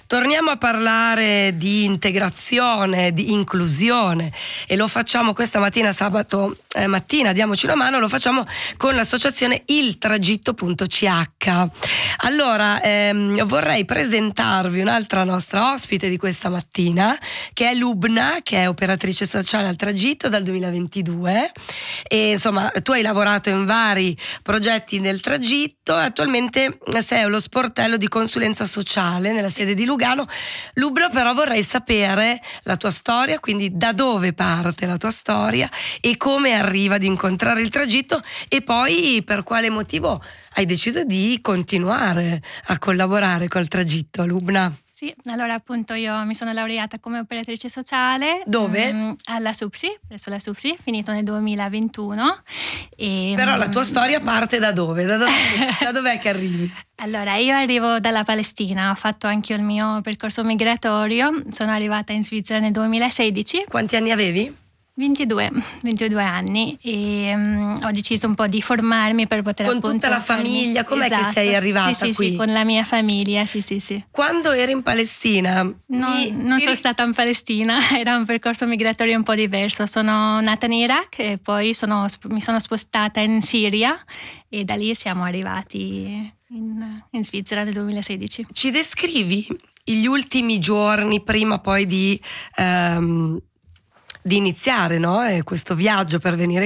Torniamo a parlare di integrazione, di inclusione, e lo facciamo questa mattina, sabato mattina, diamoci una mano, lo facciamo con l'associazione iltragitto.ch. Allora, vorrei presentarvi un'altra nostra ospite di questa mattina, che è Lubna, che è operatrice sociale al Tragitto dal 2022, e insomma tu hai lavorato in vari progetti del Tragitto e attualmente sei allo sportello di consulenza sociale nella sede di Lugano. Lubna, però vorrei sapere la tua storia, quindi da dove parte la tua storia e come arriva ad incontrare il Tragitto, e poi per quale motivo hai deciso di continuare a collaborare col Tragitto, Lubna. Sì, allora appunto io mi sono laureata come operatrice sociale. Dove? Alla SUPSI, presso la SUPSI, finito nel 2021. Però la tua storia parte da dove? Da dov'è che arrivi? Allora, io arrivo dalla Palestina, ho fatto anche il mio percorso migratorio, sono arrivata in Svizzera nel 2016. Quanti anni avevi? 22 anni, e ho deciso un po' di formarmi per poter con tutta la famiglia. Com'è esatto. che sei arrivata sì, qui? Sì, con la mia famiglia, sì. Quando eri in Palestina? Non sono stata in Palestina, era un percorso migratorio un po' diverso. Sono nata in Iraq e poi mi sono spostata in Siria e da lì siamo arrivati in Svizzera nel 2016. Ci descrivi gli ultimi giorni prima poi di iniziare, no? Questo viaggio per venire